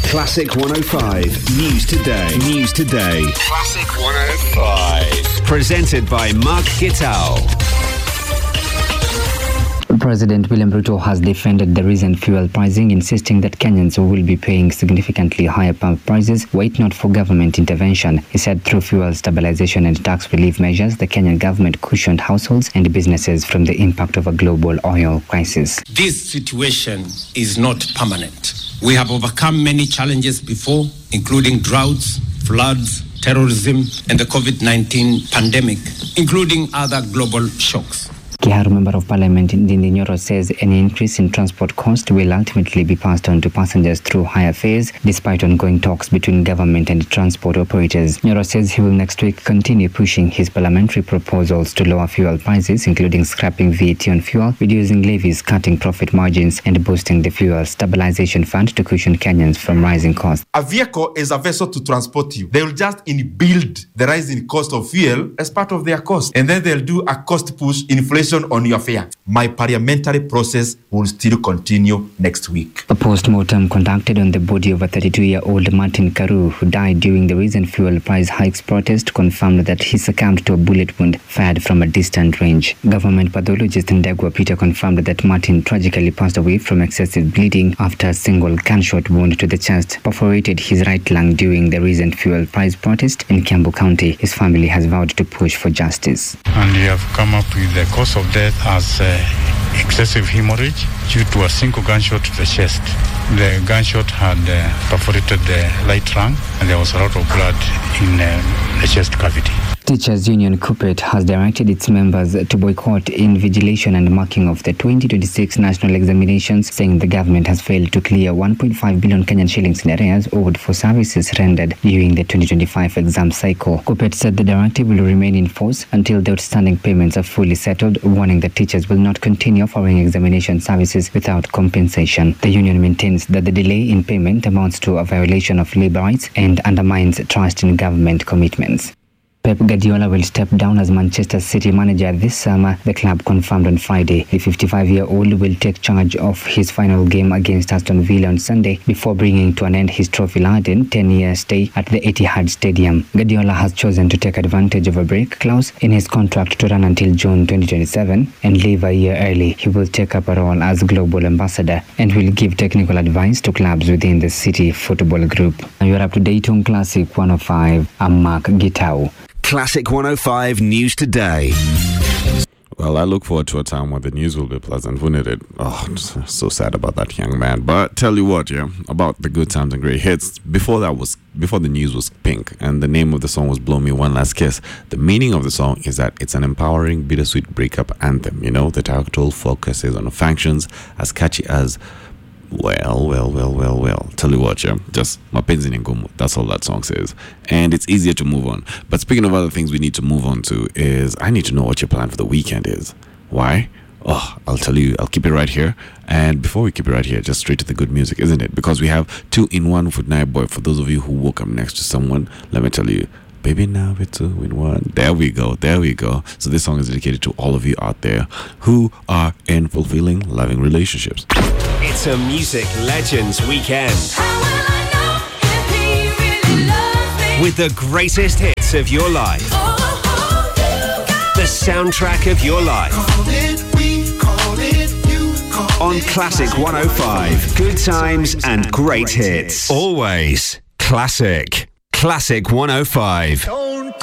Classic 105 News Today. News Today. Classic 105. Presented by Mark Gitao. President William Ruto has defended the recent fuel pricing, insisting that Kenyans will be paying significantly higher pump prices wait not for government intervention. He said through fuel stabilization and tax relief measures, the Kenyan government cushioned households and businesses from the impact of a global oil crisis. This situation is not permanent. We have overcome many challenges before, including droughts, floods, terrorism, and the COVID-19 pandemic, including other global shocks. Kiharu Member of Parliament Ndindi Nyoro says any increase in transport cost will ultimately be passed on to passengers through higher fares, despite ongoing talks between government and transport operators. Nyoro says he will next week continue pushing his parliamentary proposals to lower fuel prices, including scrapping VAT on fuel, reducing levies, cutting profit margins, and boosting the fuel stabilization fund to cushion Kenyans from rising costs. A vehicle is a vessel to transport you. They will just inbuild the rising cost of fuel as part of their cost, and then they'll do a cost push inflation on your fare. My parliamentary process will still continue next week. A post-mortem conducted on the body of a 32-year-old Martin Karu, who died during the recent fuel price hikes protest, confirmed that he succumbed to a bullet wound fired from a distant range. Government pathologist Ndegwa Peter confirmed that Martin tragically passed away from excessive bleeding after a single gunshot wound to the chest perforated his right lung during the recent fuel price protest in Kiambu County. His family has vowed to push for justice. And we have come up with the cause of death as excessive hemorrhage due to a single gunshot to the chest. The gunshot had perforated the right lung, and there was a lot of blood in the chest cavity. Teachers Union KUPPET has directed its members to boycott invigilation and marking of the 2026 national examinations, saying the government has failed to clear 1.5 billion Kenyan shillings in arrears owed for services rendered during the 2025 exam cycle. KUPPET said the directive will remain in force until the outstanding payments are fully settled, warning that teachers will not continue offering examination services without compensation. The union maintains that the delay in payment amounts to a violation of labor rights and undermines trust in government commitments. Pep Guardiola will step down as Manchester City manager this summer, the club confirmed on Friday. The 55-year-old will take charge of his final game against Aston Villa on Sunday before bringing to an end his trophy-laden 10-year stay at the Etihad Stadium. Guardiola has chosen to take advantage of a break clause in his contract to run until June 2027 and leave a year early. He will take up a role as global ambassador and will give technical advice to clubs within the City Football Group. You're up to date on Classic 105. I'm Mark Gitao. Classic 105 News Today. Well, I look forward to a time when the news will be pleasant, wouldn't it? Oh, I'm so sad about that young man. But tell you what, about the good times and great hits. Before the news was Pink, and the name of the song was Blow Me One Last Kiss. The meaning of the song is that it's an empowering, bittersweet breakup anthem. The title focuses on affections as catchy as well. Tell you what, just mapenzi ni ngumu. That's all that song says. And it's easier to move on. But speaking of other things we need to move on to is I need to know what your plan for the weekend is. Why? I'll tell you. I'll keep it right here. And before we keep it right here, just straight to the good music, isn't it? Because we have 2-in-1 with Night Boy. For those of you who woke up next to someone, let me tell you, baby, now we're 2-in-1. There we go. So this song is dedicated to all of you out there who are in fulfilling, loving relationships. It's a Music Legends Weekend. With the greatest hits of your life. The soundtrack of your life. On Classic 105. Good times and great hits. Always classic. Classic 105.